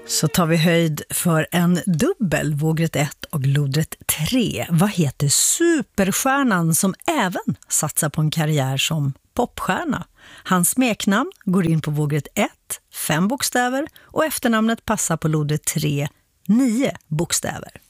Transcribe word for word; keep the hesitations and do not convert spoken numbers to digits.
Så tar vi höjd för en dubbel, vågrätt ett och lodrätt tre. Vad heter superstjärnan som även satsar på en karriär som popstjärna? Hans smeknamn går in på vågrätt ett, fem bokstäver, och efternamnet passar på lodrätt tre, nio bokstäver.